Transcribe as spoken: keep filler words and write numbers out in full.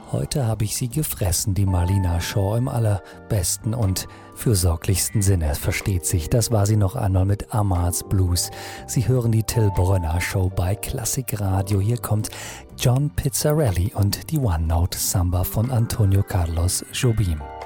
Heute habe ich sie gefressen, die Marlena Shaw, im allerbesten und fürsorglichsten Sinne, versteht sich. Das war sie noch einmal mit Amar's Blues. Sie hören die Till Brönner Show bei Klassik Radio. Hier kommt John Pizzarelli und die One Note Samba von Antonio Carlos Jobim.